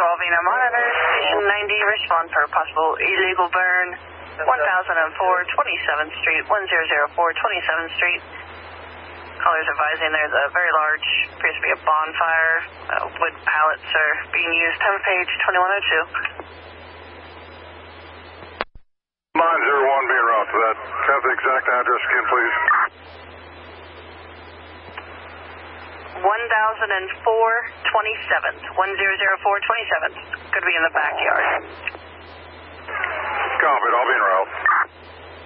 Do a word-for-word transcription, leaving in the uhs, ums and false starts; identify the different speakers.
Speaker 1: Alvina Monitor, Station ninety, respond for possible illegal burn, one thousand four, twenty-seventh Street, one thousand four, twenty-seventh Street. Callers advising there's a very large, appears to be a bonfire. Uh, wood pallets are being used. Time of page twenty-one oh two.
Speaker 2: nine zero one being routed to that. Have the exact address again, please.
Speaker 1: one thousand four, twenty-seventh. one thousand four, twenty-seventh. Could be in the backyard.
Speaker 2: Copy, I'll be en route.